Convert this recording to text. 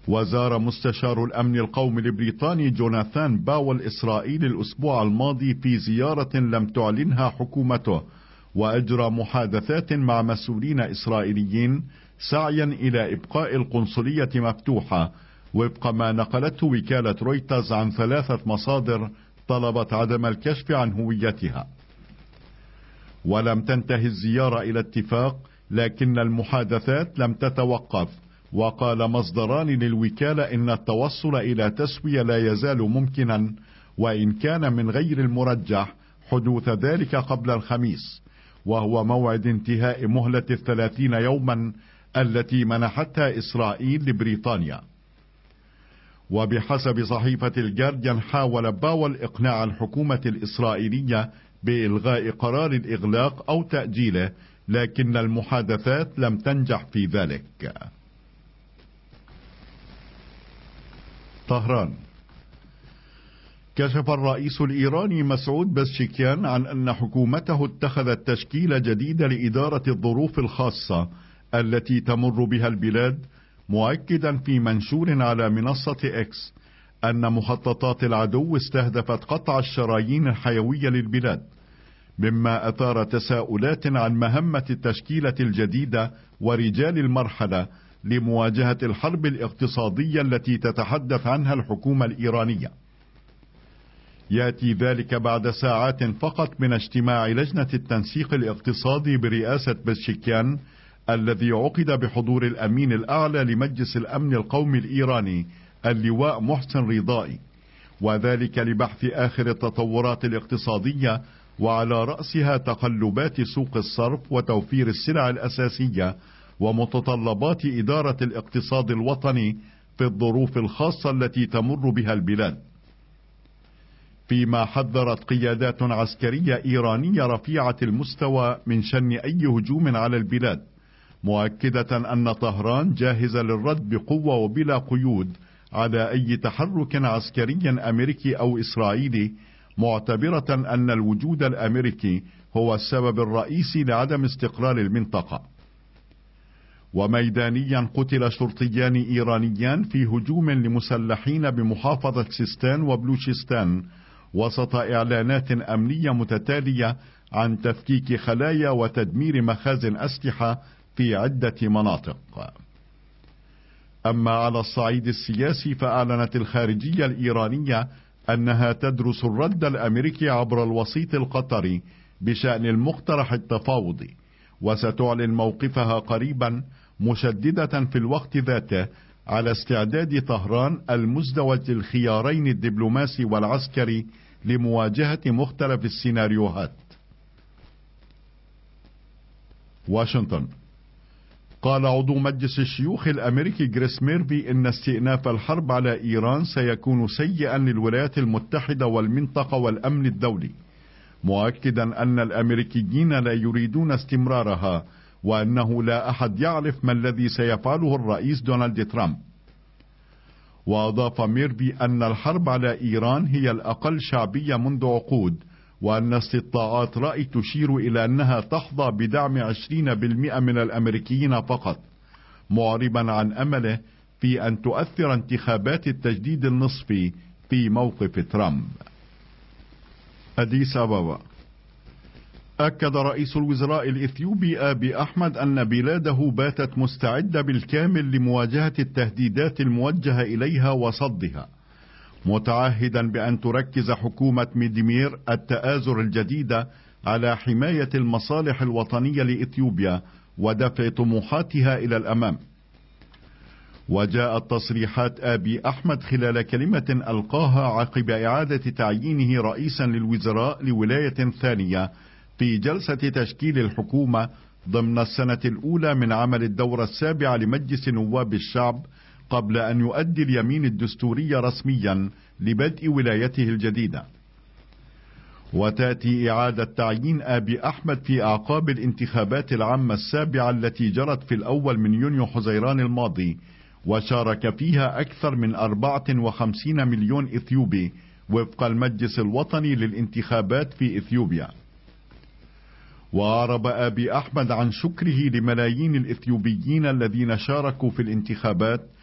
وزار مستشار الأمن القومي البريطاني جوناثان باول إسرائيل الأسبوع الماضي في زيارة لم تعلنها حكومته، وأجرى محادثات مع مسؤولين إسرائيليين سعيا إلى إبقاء القنصلية مفتوحة، وفق ما نقلته وكالة رويترز عن 3 مصادر طلبت عدم الكشف عن هويتها. ولم تنتهي الزيارة إلى اتفاق، لكن المحادثات لم تتوقف. وقال مصدران للوكالة إن التوصل إلى تسوية لا يزال ممكنا، وإن كان من غير المرجح حدوث ذلك قبل الخميس، وهو موعد انتهاء مهلة 30 يوما التي منحتها إسرائيل لبريطانيا. وبحسب صحيفة الجارديان حاول باول إقناع الحكومة الإسرائيلية بإلغاء قرار الإغلاق أو تأجيله، لكن المحادثات لم تنجح في ذلك. طهران. كشف الرئيس الإيراني مسعود بزشكيان عن أن حكومته اتخذت تشكيلة جديدة لإدارة الظروف الخاصة التي تمر بها البلاد، مؤكدا في منشور على منصة إكس أن مخططات العدو استهدفت قطع الشرايين الحيوية للبلاد، مما أثار تساؤلات عن مهمة التشكيلة الجديدة ورجال المرحلة لمواجهة الحرب الاقتصادية التي تتحدث عنها الحكومة الإيرانية. يأتي ذلك بعد ساعات فقط من اجتماع لجنة التنسيق الاقتصادي برئاسة بزشكيان، الذي عقد بحضور الأمين الأعلى لمجلس الأمن القومي الإيراني اللواء محسن رضائي، وذلك لبحث آخر التطورات الاقتصادية، وعلى رأسها تقلبات سوق الصرف وتوفير السلع الأساسية ومتطلبات إدارة الاقتصاد الوطني في الظروف الخاصة التي تمر بها البلاد. فيما حذرت قيادات عسكرية إيرانية رفيعة المستوى من شن أي هجوم على البلاد، مؤكدة أن طهران جاهزة للرد بقوة وبلا قيود على أي تحرك عسكري أمريكي أو إسرائيلي، معتبرة أن الوجود الأمريكي هو السبب الرئيسي لعدم استقرار المنطقة. وميدانيا قتل شرطيان إيرانيان في هجوم لمسلحين بمحافظة سيستان وبلوشستان، وسط إعلانات أمنية متتالية عن تفكيك خلايا وتدمير مخازن أسلحة في عدة مناطق. أما على الصعيد السياسي، فأعلنت الخارجية الإيرانية أنها تدرس الرد الأمريكي عبر الوسيط القطري بشأن المقترح التفاوضي، وستعلن موقفها قريبا، مشددة في الوقت ذاته على استعداد طهران المزدوج للخيارين الدبلوماسي والعسكري لمواجهة مختلف السيناريوهات. واشنطن. قال عضو مجلس الشيوخ الأمريكي جريس ميرفي إن استئناف الحرب على إيران سيكون سيئا للولايات المتحدة والمنطقة والأمن الدولي، مؤكدا أن الأمريكيين لا يريدون استمرارها، وأنه لا أحد يعرف ما الذي سيفعله الرئيس دونالد ترامب. وأضاف ميرفي أن الحرب على إيران هي الأقل شعبية منذ عقود، وأن استطلاعات رأي تشير إلى أنها تحظى بدعم 20% من الأمريكيين فقط، معربا عن أمله في أن تؤثر انتخابات التجديد النصفي في موقف ترامب. أديس أبابا. أكد رئيس الوزراء الإثيوبي آبي أحمد أن بلاده باتت مستعدة بالكامل لمواجهة التهديدات الموجهة إليها وصدها، متعهدا بأن تركز حكومة ميديمير التآزر الجديدة على حماية المصالح الوطنية لإثيوبيا ودفع طموحاتها إلى الأمام. وجاءت تصريحات آبي أحمد خلال كلمة ألقاها عقب إعادة تعيينه رئيسا للوزراء لولاية ثانية في جلسة تشكيل الحكومة ضمن السنة الأولى من عمل الدورة السابعة لمجلس نواب الشعب، قبل أن يؤدي اليمين الدستوري رسميا لبدء ولايته الجديدة. وتأتي إعادة تعيين آبي أحمد في أعقاب الانتخابات العامة السابعة التي جرت في الأول من يونيو حزيران الماضي، وشارك فيها أكثر من 54 مليون إثيوبي وفق المجلس الوطني للانتخابات في إثيوبيا. وأعرب آبي أحمد عن شكره لملايين الإثيوبيين الذين شاركوا في الانتخابات،